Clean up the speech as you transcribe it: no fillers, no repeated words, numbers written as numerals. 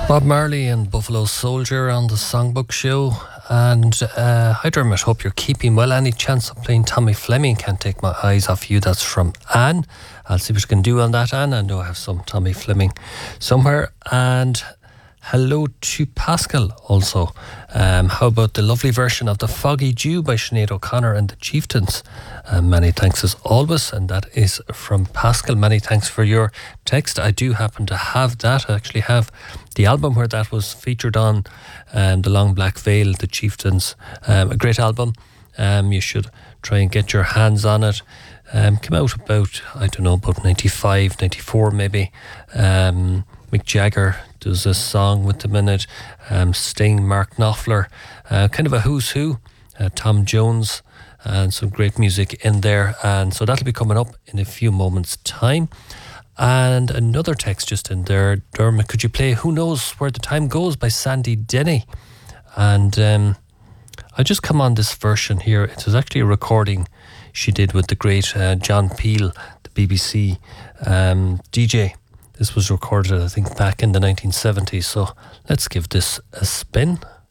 Bob Marley and Buffalo Soldier on the Songbook Show. And hi Dermot, hope you're keeping well. Any chance of playing Tommy Fleming? Can't take my eyes off you. That's from Anne. I'll see what you can do on that, Anne. I know I have some Tommy Fleming somewhere. And hello to Pascal also. How about the lovely version of The Foggy Dew by Sinead O'Connor and the Chieftains? Many thanks as always, and that is from Pascal. Many thanks for your text. I do happen to have that. I actually have the album where that was featured on, The Long Black Veil, the Chieftains. A great album. You should try and get your hands on it. Came out about, I don't know, about 95, 94 maybe. Mick Jagger does a song with them in it. Sting, Mark Knopfler, kind of a who's who. Tom Jones, and some great music in there. And so that'll be coming up in a few moments' time. And another text just in there. Dermot, could you play Who Knows Where the Time Goes by Sandy Denny? And I just come on this version here. It was actually a recording she did with the great John Peel, the BBC DJ. This was recorded, I think, back in the 1970s. So let's give this a spin.